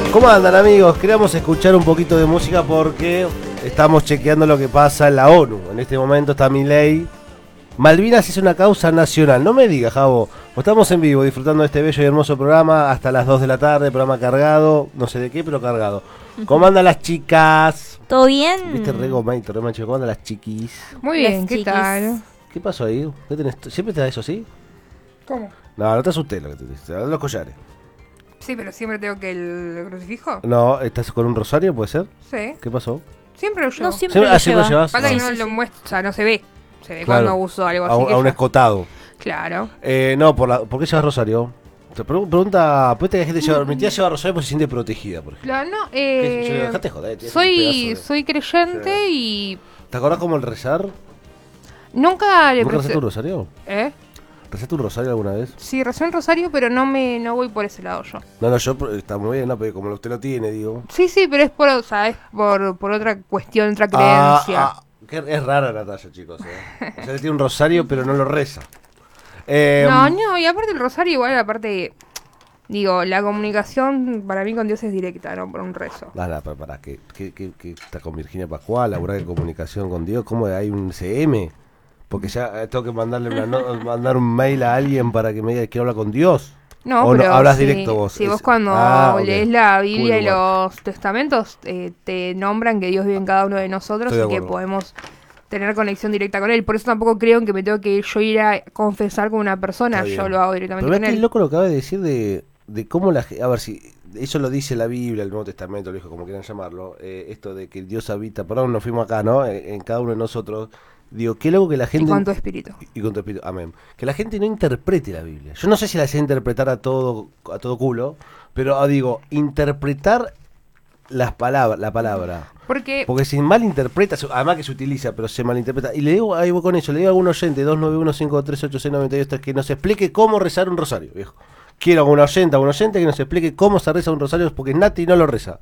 ¿Cómo andan, amigos? Queríamos escuchar un poquito de música porque estamos chequeando lo que pasa en la ONU. En este momento está Milei. Malvinas es una causa nacional. No me digas, Javo. Estamos en vivo disfrutando de este bello y hermoso programa hasta las 2 de la tarde, programa cargado, no sé de qué, pero cargado. ¿Cómo andan las chicas? ¿Todo bien? ¿Viste Regomaito, Remacho? ¿Cómo andan las chiquis? Muy bien, Las ¿qué chiquis. tal? ¿Qué pasó ahí? ¿Qué tenés? ¿Siempre te da eso así? ¿Cómo? No te asusté lo que te dice. Te dan los collares. Sí, pero siempre tengo que el crucifijo. No, ¿estás con un rosario, puede ser? Sí, ¿Qué pasó? siempre lo llevo. No, siempre lo ¿Siempre lleva. llevas? Pasa que Ah. no lo muestro, o sea, no se ve. Se ve Claro. cuando uso algo A, así. que a un ya- escotado. Claro. No, ¿por qué llevas rosario? Te pregunta, ¿puede que la gente lleva? Mi tía lleva rosario porque se siente protegida, por ejemplo. Claro, no, Yo le digo, dejate joder, tía, es un soy pedazo soy creyente y ¿Te acordás cómo el rezar? nunca le ¿Nunca rezaste un presté. rosario? ¿Eh? ¿Rezaste un rosario alguna vez? Sí, recé un rosario, pero no voy por ese lado yo. No, está muy bien, no, pero como usted lo tiene, digo. Sí, pero es por, o sea, es por otra cuestión, otra creencia. Es rara Natalia, chicos. O sea, le tiene un rosario, pero no lo reza. No, y aparte el rosario igual, aparte, digo, la comunicación para mí con Dios es directa, no por un rezo. Para que está con Virginia Pascual, laburar en comunicación con Dios, ¿cómo hay un CM? Porque ya tengo que mandar un mail a alguien para que me diga que habla con Dios. No, ¿O pero hablas si, directo vos? si vos Es- cuando ok. lees la Biblia Cool, y los testamentos te nombran que Dios vive en cada uno de nosotros Estoy de y que acuerdo. podemos tener conexión directa con Él. Por eso tampoco creo que me tengo que yo ir a confesar con una persona, Está yo bien. lo hago directamente Pero con ves que Él. loco lo que acaba de decir de cómo la gente... A ver, si eso lo dice la Biblia, el Nuevo Testamento, lo dijo como quieran llamarlo, esto de que Dios habita, perdón, nos fuimos acá, ¿no? En cada uno de nosotros. Digo, qué loco que la Y gente... con tu espíritu. Y con tu espíritu, amén. Que la gente no interprete la Biblia. Yo no sé si la sé interpretar a todo culo, pero digo, interpretar la palabra. Porque Porque si malinterpreta, además que se utiliza, pero se malinterpreta. Y le digo, ahí voy con eso, le digo a algún oyente, 291-538-692, que nos explique cómo rezar un rosario, viejo. Quiero a un oyente que nos explique cómo se reza un rosario, porque Nati no lo reza.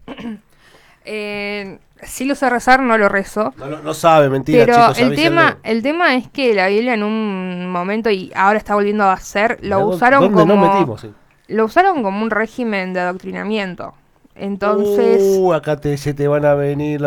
si lo sé rezar, no lo rezo. No sabe, mentira, Pero chicos, el tema es que la Biblia en un momento, y ahora está volviendo a ser, lo Mirá usaron dónde como... nos metimos, sí. Lo usaron como un régimen de adoctrinamiento. Entonces, Acá se te van a venir,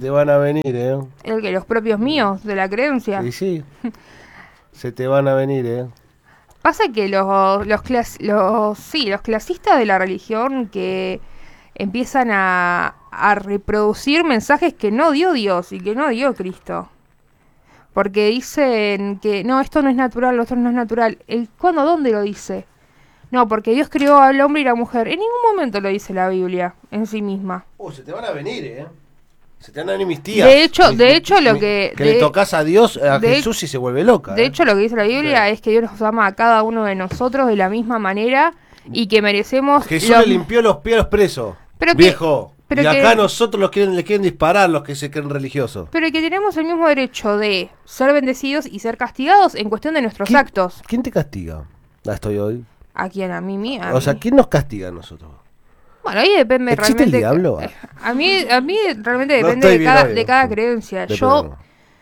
el que los propios míos de la creencia. Y sí, se te van a venir, Pasa que los clasistas de la religión que empiezan a reproducir mensajes que no dio Dios y que no dio Cristo. Porque dicen que no, esto no es natural, lo otro no es natural. ¿Cuándo, dónde lo dice? No, porque Dios creó al hombre y la mujer. En ningún momento lo dice la Biblia en sí misma. Se te van a venir, Se te van a venir mis tías. De hecho, lo que... le tocas a Dios, a de- Jesús y se vuelve loca. De hecho, lo que dice la Biblia es que Dios nos ama a cada uno de nosotros de la misma manera y que merecemos... Jesús los- le limpió los pies a los presos. Pero que- viejo. pero y que- acá nosotros le quieren disparar los que se creen religiosos. Pero que tenemos el mismo derecho de ser bendecidos y ser castigados en cuestión de nuestros actos. ¿Quién te castiga? Estoy hoy. ¿A quién? ¿A mí? O sea, ¿quién nos castiga a nosotros? Bueno, ahí depende ¿Existe el realmente... diablo? A mí realmente No depende estoy bien hoy, de cada sí. creencia. Depende. Yo,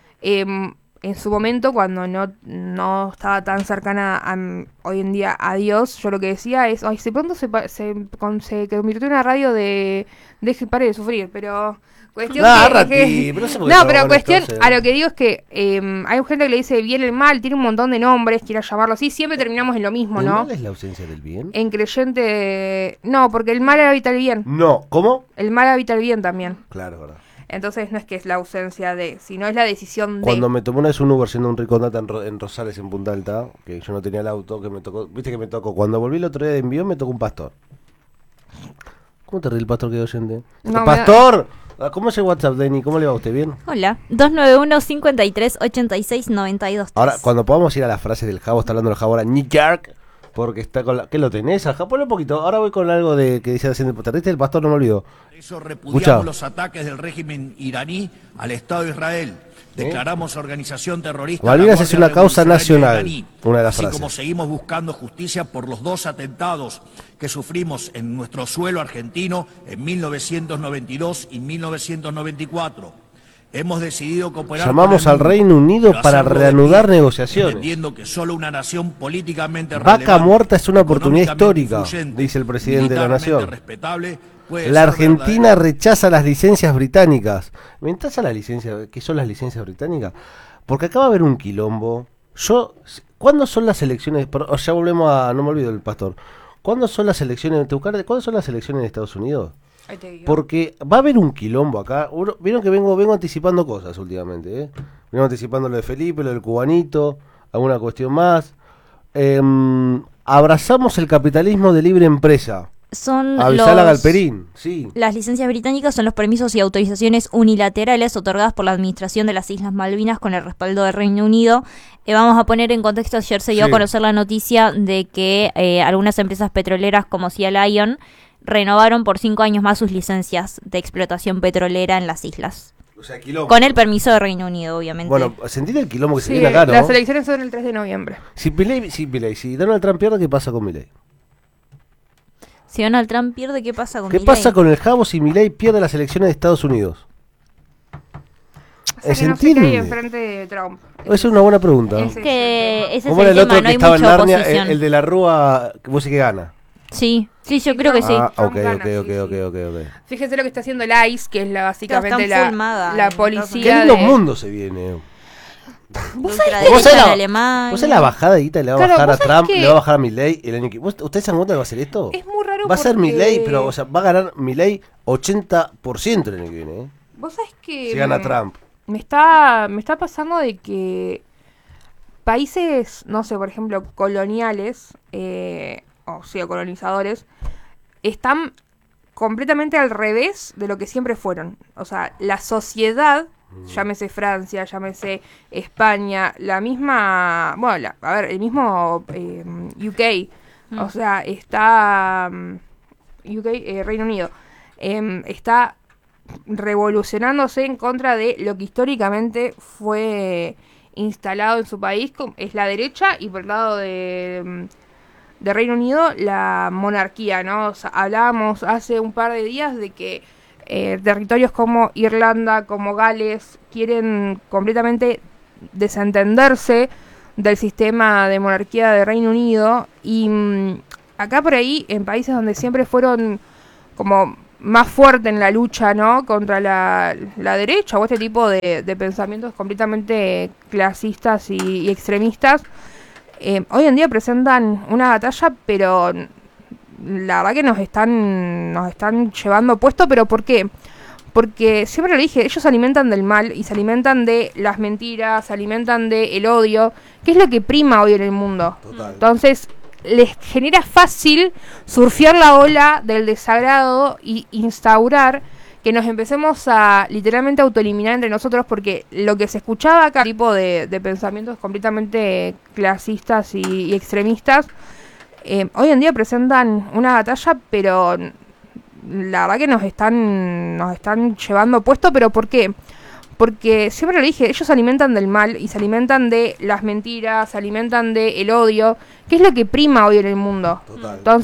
en su momento, cuando no estaba tan cercana hoy en día a Dios, yo lo que decía es, ay, de pronto se convirtió en una radio de deje, pare de sufrir, pero... Cuestión pero no sé por qué no, estamos pero con cuestión, esto, a lo que digo es que hay gente que le dice bien el mal, tiene un montón de nombres, quiera llamarlo así, siempre terminamos en lo mismo, ¿El ¿no? mal es la ausencia del bien? En creyente... No, porque el mal habita el bien. No, ¿cómo? El mal habita el bien también. Claro, verdad. Entonces no es que es la ausencia de, sino es la decisión de... Cuando me tomé una vez un Uber siendo un rico data en Rosales, en Punta Alta, que yo no tenía el auto, que me tocó, viste que me tocó, cuando volví el otro día de envío me tocó un pastor. ¿Cómo te ríe el pastor que oyente? No, ¡Pastor! ¿Cómo es el WhatsApp, Denny? ¿Cómo le va a usted? ¿Bien? Hola, 291-53-86-92. Ahora, cuando podamos ir a las frases del Jabo, está hablando el Jabo ahora, New York, porque está con la... ¿Qué lo tenés? Ajá, ponle un poquito. Ahora voy con algo de que dice haciendo terrorista, el pastor no me olvidó. Por eso repudiamos los ataques del régimen iraní al Estado de Israel. Declaramos organización terrorista. Malvinas la es una Guardia causa Revolucionaria nacional, iraní, una de las así frases. como seguimos buscando justicia por los 2 atentados que sufrimos en nuestro suelo argentino en 1992 y 1994. hemos decidido cooperar. Llamamos al Reino Unido para reanudar negociaciones. Entendiendo que solo una nación políticamente Vaca muerta es una oportunidad histórica, dice el presidente de la nación. La Argentina rechaza las licencias británicas. ¿Me interesa las licencias? ¿Qué son las licencias británicas? Porque acá va a haber un quilombo. ¿Cuándo son las elecciones? Ya volvemos a... No me olvido del pastor. ¿Cuándo son las elecciones? ¿Cuándo son las elecciones en Estados Unidos? Porque va a haber un quilombo acá. Vieron que vengo anticipando cosas últimamente, ¿eh? Vengo anticipando lo de Felipe, lo del cubanito, alguna cuestión más. Abrazamos el capitalismo de libre empresa. Avisar a Galperín, sí. Las licencias británicas son los permisos y autorizaciones unilaterales otorgadas por la Administración de las Islas Malvinas con el respaldo del Reino Unido. Vamos a poner en contexto, ayer se dio a conocer la noticia de que algunas empresas petroleras como Sea Lion renovaron por 5 años más sus licencias de explotación petrolera en las islas. O sea, quilombo. Con el permiso del Reino Unido, obviamente. Bueno, ¿sentís el quilombo que se viene acá, no? Las elecciones son el 3 de noviembre. Si Donald Trump pierde, ¿qué pasa con Milei? Si Donald Trump pierde, ¿qué pasa con ¿Qué Milei? pasa con el Jabo si Milei pierde las elecciones de Estados Unidos? O sea, que no sé qué hay enfrente de Trump. Esa es una buena pregunta. Es que ese es ¿Cómo el era el tema, otro no que hay estaba en mucha Narnia, oposición. el de la Rúa, que vos sí que gana? Sí, yo creo que sí. Ah, ok. Fíjese lo que está haciendo el ICE, que es básicamente la Qué policía lindo mundo se viene. ¿Vos ¿Vos sabés la bajada de guita que le va a bajar a Trump, le va a bajar a Milei el año que... ¿Ustedes se dan cuenta que va a hacer esto? Es muy raro Va a ser porque... Milei, pero va a ganar Milei 80% el año que viene, ¿eh? Vos sabés que... Si gana Trump. Me está pasando de que países, no sé, por ejemplo, coloniales, o sea, colonizadores, están completamente al revés de lo que siempre fueron. O sea, la sociedad, llámese Francia, llámese España, la misma, bueno, el mismo UK, o sea, está UK, Reino Unido, está revolucionándose en contra de lo que históricamente fue instalado en su país, es la derecha, y por el lado de Reino Unido la monarquía, ¿no? O sea, hablábamos hace un par de días de que territorios como Irlanda, como Gales, quieren completamente desentenderse del sistema de monarquía de Reino Unido, y acá por ahí, en países donde siempre fueron como más fuerte en la lucha, ¿no?, contra la derecha o este tipo de pensamientos completamente clasistas y extremistas, hoy en día presentan una batalla, pero la verdad que nos están llevando puesto. ¿Pero por qué? Porque siempre lo dije, ellos se alimentan del mal y se alimentan de las mentiras, se alimentan del odio, que es lo que prima hoy en el mundo. Total. Entonces les genera fácil surfear la ola del desagrado y instaurar que nos empecemos a literalmente autoeliminar entre nosotros, porque lo que se escuchaba acá, tipo de pensamientos completamente clasistas y extremistas, hoy en día presentan una batalla, pero la verdad que nos están llevando puesto. ¿Pero por qué? Porque siempre lo dije, ellos se alimentan del mal y se alimentan de las mentiras, se alimentan del odio, que es lo que prima hoy en el mundo. Total. Entonces